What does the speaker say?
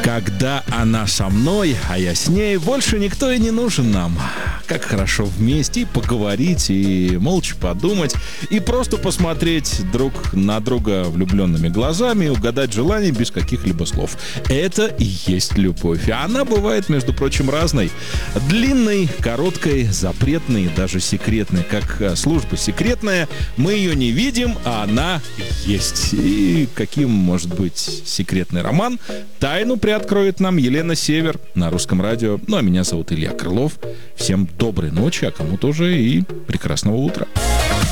Когда она со мной, а я с ней, больше никто и не нужен нам. Как хорошо вместе и поговорить, и молча подумать, и просто посмотреть друг на друга влюбленными глазами и угадать желания без каких-либо слов. Это и есть любовь. И она бывает, между прочим, разной. Длинной, короткой, запретной, даже секретной. Как служба секретная, мы ее не видим, а она есть. И каким может быть секретный роман? Тайну приоткроет нам Елена Север на Русском радио. Ну, а меня зовут Илья Крылов. Всем доброй ночи, а кому-то уже и прекрасного утра.